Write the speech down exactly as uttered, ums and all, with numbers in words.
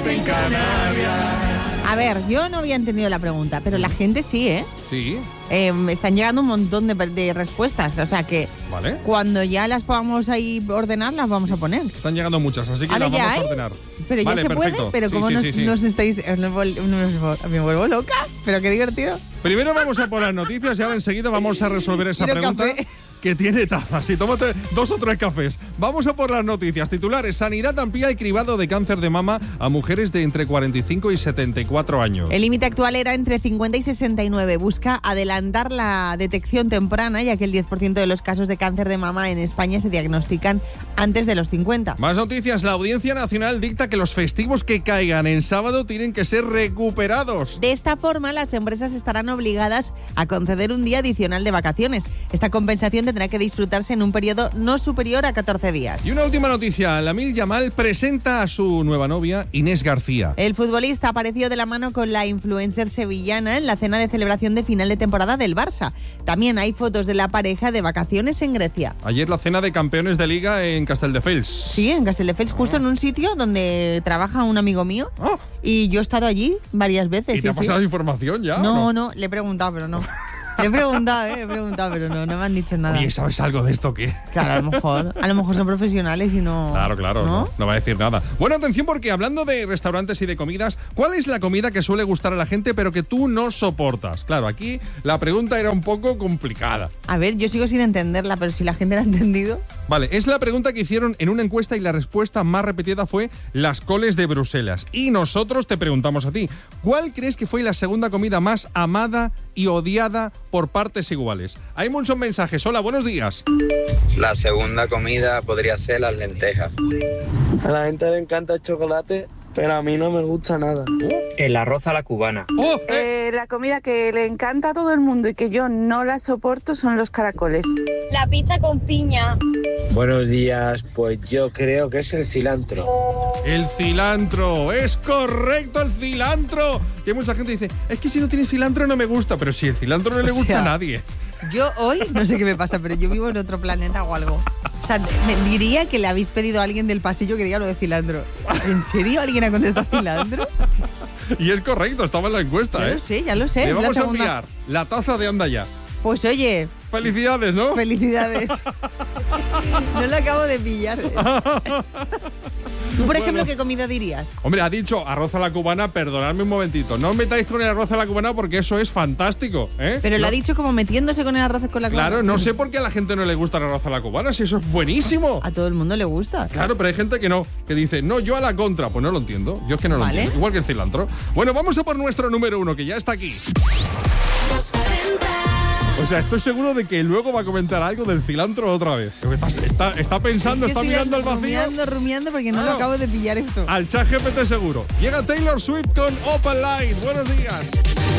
suerte en Canarias. A ver, yo no había entendido la pregunta, pero la gente sí, ¿eh? Sí. Eh, están llegando un montón de, de respuestas, o sea que Vale. cuando ya las podamos ahí ordenar, las vamos a poner. Están llegando muchas, así que Ahora las ya vamos a hay, ordenar. Pero vale, ya se perfecto. puede, pero sí, como sí, nos, sí, sí. nos estáis... Nos vol- nos- me vuelvo loca, pero qué divertido. Primero vamos a por las noticias y ahora enseguida vamos a resolver esa Quiero pregunta. café. Que tiene tazas. Y tómate dos o tres cafés. Vamos a por las noticias. Titulares: Sanidad amplía el cribado de cáncer de mama a mujeres de entre cuarenta y cinco y setenta y cuatro años. El límite actual era entre cincuenta y sesenta y nueve. Busca adelantar la detección temprana, ya que el diez por ciento de los casos de cáncer de mama en España se diagnostican antes de los cincuenta. Más noticias. La Audiencia Nacional dicta que los festivos que caigan en sábado tienen que ser recuperados. De esta forma, las empresas estarán obligadas a conceder un día adicional de vacaciones. Esta compensación tendrá que disfrutarse en un periodo no superior a catorce días. Y una última noticia. Lamine Yamal presenta a su nueva novia, Inés García. El futbolista apareció de la mano con la influencer sevillana en la cena de celebración de final de temporada del Barça. También hay fotos de la pareja de vacaciones en Grecia. Ayer la cena de campeones de liga en Castelldefels. Sí, en Castelldefels, justo en un sitio donde trabaja un amigo mío. Oh. Y yo he estado allí varias veces. ¿Y te sí, ha pasado sí. información ya? No, ¿o no, le he preguntado, pero no. Le he preguntado, eh, he preguntado, pero no, no me han dicho nada. Oye, ¿sabes algo de esto qué? Claro, a lo mejor, a lo mejor son profesionales y no... Claro, claro, ¿no? no, no va a decir nada. Bueno, atención porque hablando de restaurantes y de comidas, ¿cuál es la comida que suele gustar a la gente pero que tú no soportas? Claro, aquí la pregunta era un poco complicada. A ver, yo sigo sin entenderla, pero si la gente la ha entendido... Vale, es la pregunta que hicieron en una encuesta y la respuesta más repetida fue las coles de Bruselas. Y nosotros te preguntamos a ti, ¿cuál crees que fue la segunda comida más amada y odiada por partes iguales? Hay muchos mensajes. Hola, buenos días. La segunda comida podría ser las lentejas. A la gente le encanta el chocolate, pero a mí no me gusta nada. El arroz a la cubana. ¡Oh! Eh, Eh, la comida que le encanta a todo el mundo y que yo no la soporto son los caracoles. La pizza con piña. Buenos días, pues yo creo que es el cilantro. El cilantro, es correcto, el cilantro. Que mucha gente dice, es que si no tiene cilantro no me gusta, pero si el cilantro no le O gusta sea, a nadie. Yo hoy, no sé qué me pasa, pero yo vivo en otro planeta o algo. O sea, me diría que le habéis pedido a alguien del pasillo que diga lo de cilantro. ¿En serio alguien ha contestado cilantro? Y es correcto, estaba en la encuesta, Ya ¿eh? lo sé, ya lo sé. Le es la vamos a segunda. enviar la taza de Onda Ya. Pues oye, Felicidades, ¿no? felicidades. No lo acabo de pillar. ¿Tú, por ejemplo, Bueno. qué comida dirías? Hombre, ha dicho arroz a la cubana, perdonadme un momentito. No os metáis con el arroz a la cubana porque eso es fantástico, ¿eh? Pero lo No- ha dicho como metiéndose con el arroz con la Claro, cubana. no sé por qué a la gente no le gusta el arroz a la cubana, si eso es buenísimo. A todo el mundo le gusta. Claro, pero hay gente que no, que dice, no, yo a la contra. Pues no lo entiendo, yo es que no lo Vale. entiendo. Igual que el cilantro. Bueno, vamos a por nuestro número uno, que ya está aquí. O sea, estoy seguro de que luego va a comentar algo del cilantro otra vez. Está, está, está pensando, Es que está estoy mirando al vacío. Rumiando, rumiando, porque no Ah. lo acabo de pillar esto. Al chat G P T seguro. Llega Taylor Swift con Open Line. Buenos días.